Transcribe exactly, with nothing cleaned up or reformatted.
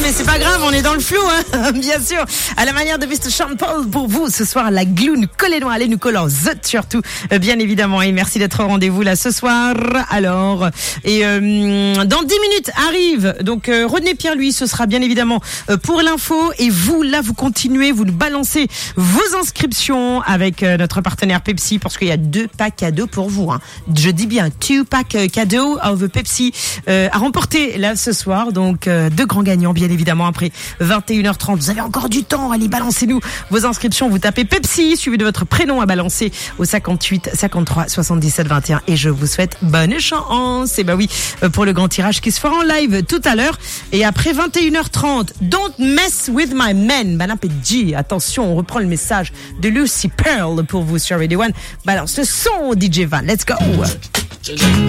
mais c'est pas grave, on est dans le flou, hein, bien sûr. À la manière de mister Sean Paul pour vous ce soir, la Gloune, collez-nous, allez nous coller en zut surtout, bien évidemment. Et merci d'être au rendez-vous là ce soir. Alors, et euh, dans dix minutes arrive donc euh, Rodney Pierre, lui, ce sera bien évidemment euh, pour l'info. Et vous, là, vous continuez, vous nous balancez vos inscriptions avec euh, notre partenaire Pepsi, parce qu'il y a deux packs cadeaux pour vous. Hein. Je dis bien two packs cadeaux of Pepsi euh, à remporter là ce soir. Donc euh, deux grands gagnants, bien évidemment, après vingt et une heures trente. Vous avez encore du temps, allez, balancez-nous vos inscriptions. Vous tapez Pepsi, suivi de votre prénom à balancer au cinquante-huit cinquante-trois soixante-dix-sept vingt et un. Et je vous souhaite bonne chance. Et bah oui, pour le grand tirage qui se fera en live tout à l'heure. Et après vingt et une heures trente, don't mess with my men. Banapé G, attention, on reprend le message de Lucy Pearl pour vous sur Radio One. Balance le son, D J Van. Let's go.